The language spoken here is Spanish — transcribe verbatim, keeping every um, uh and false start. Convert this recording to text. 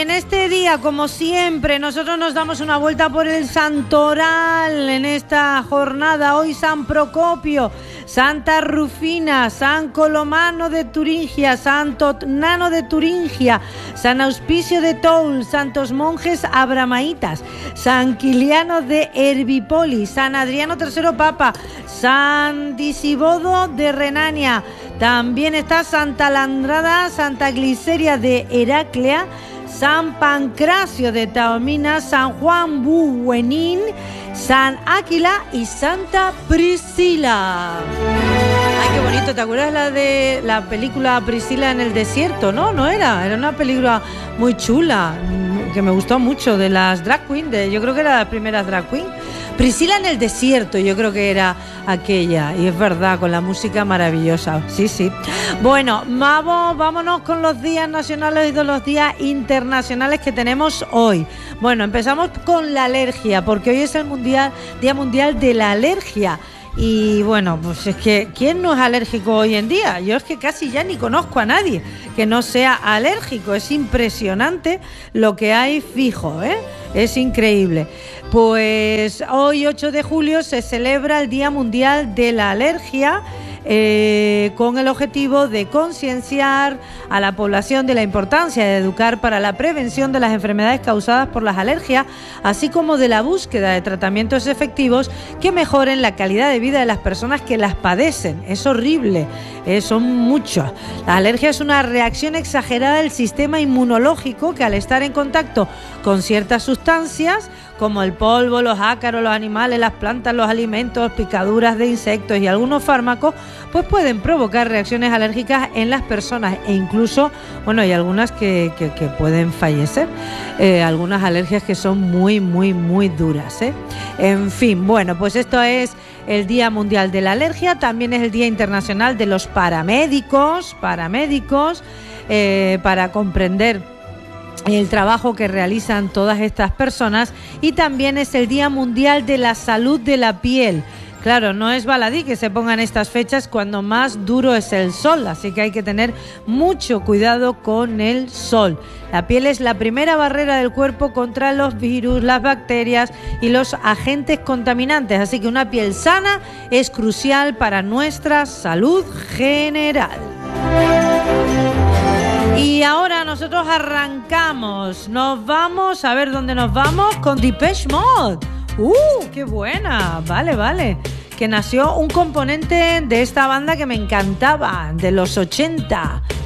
en este día, como siempre, nosotros nos damos una vuelta por el santoral en esta jornada. Hoy San Procopio, Santa Rufina, San Colomano de Turingia, Santo Nano de Turingia, San Auspicio de Toul, Santos Monjes Abramaitas, San Quiliano de Herbipoli, San Adriano tercero Papa, San Disibodo de Renania. También está Santa Landrada, Santa Gliceria de Heraclea, San Pancracio de Taormina, San Juan Buenín, San Áquila y Santa Priscila. Ay, qué bonito, ¿te acuerdas la de la película Priscila en el desierto? No, no era, era una película muy chula, que me gustó mucho, de las drag queen, de, yo creo que era la primera drag queen. Priscila en el desierto, yo creo que era aquella, y es verdad, con la música maravillosa, sí, sí. Bueno, vamos, vámonos con los días nacionales y de los días internacionales que tenemos hoy. Bueno, empezamos con la alergia, porque hoy es el mundial, Día Mundial de la Alergia. Y bueno, pues es que ¿quién no es alérgico hoy en día? Yo es que casi ya ni conozco a nadie que no sea alérgico. Es impresionante lo que hay fijo, ¿eh? Es increíble. Pues hoy, ocho de julio, se celebra el Día Mundial de la Alergia, eh, con el objetivo de concienciar a la población de la importancia de educar para la prevención de las enfermedades causadas por las alergias, así como de la búsqueda de tratamientos efectivos que mejoren la calidad de vida de las personas que las padecen. Es horrible, eh, son muchas. La alergia es una reacción exagerada del sistema inmunológico que, al estar en contacto con ciertas sustancias como el polvo, los ácaros, los animales, las plantas, los alimentos, picaduras de insectos y algunos fármacos, pues pueden provocar reacciones alérgicas en las personas, e incluso, bueno, hay algunas que, que, que pueden fallecer, eh, algunas alergias que son muy, muy, muy duras, ¿eh? En fin, bueno, pues esto es el Día Mundial de la Alergia. También es el Día Internacional de los Paramédicos, paramédicos, eh, para comprender el trabajo que realizan todas estas personas, y también es el Día Mundial de la Salud de la Piel. Claro, no es baladí que se pongan estas fechas cuando más duro es el sol, así que hay que tener mucho cuidado con el sol. La piel es la primera barrera del cuerpo contra los virus, las bacterias y los agentes contaminantes, así que una piel sana es crucial para nuestra salud general. Y ahora nosotros arrancamos, nos vamos, a ver dónde nos vamos, con Depeche Mode. ¡Uh, qué buena! Vale, vale. Que nació un componente de esta banda que me encantaba, de los ochenta.